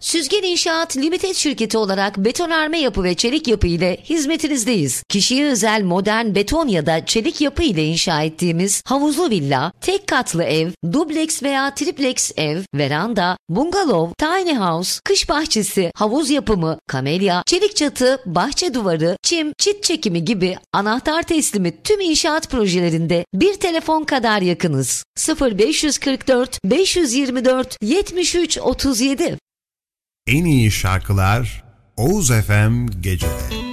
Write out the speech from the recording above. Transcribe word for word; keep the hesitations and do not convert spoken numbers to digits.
Süzgen İnşaat Limited şirketi olarak betonarme yapı ve çelik yapı ile hizmetinizdeyiz. Kişiye özel modern beton ya da çelik yapı ile inşa ettiğimiz havuzlu villa, tek katlı ev, dubleks veya tripleks ev, veranda, bungalov, tiny house, kış bahçesi, havuz yapımı, kamelya, çelik çatı, bahçe duvarı, çim, çit çekimi gibi anahtar teslimi tüm inşaat projelerinde bir telefon kadar yakınız. sıfır beş kırk dört beş yirmi dört yetmiş üç otuz yedi. En iyi şarkılar Oğuz F M Gece'de.